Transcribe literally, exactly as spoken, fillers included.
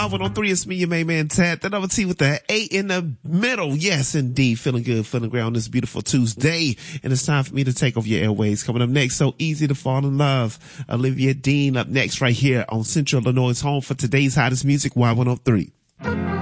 one oh three. It's me, your main man, Tad. The number T with the A in the middle. Yes, indeed. Feeling good, feeling great on this beautiful Tuesday. And it's time for me to take over your airways. Coming up next, So Easy to Fall in Love. Olivia Dean up next right here on Central Illinois' home for today's hottest music, Y one oh three.